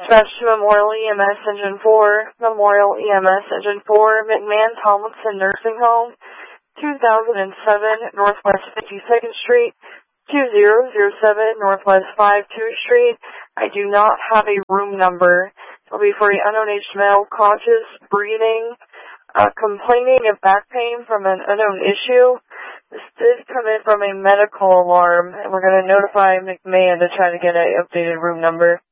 Dispatch to Memorial EMS Engine 4, Memorial EMS Engine 4, McMahon Tomlinson Nursing Home, 2007 Northwest 52nd Street, 2007 Northwest 52 Street. I do not have a room number. It will be for an unknown aged male, conscious, breathing, complaining of back pain from an unknown issue. This did come in from a medical alarm, and we're going to notify McMahon to try to get an updated room number.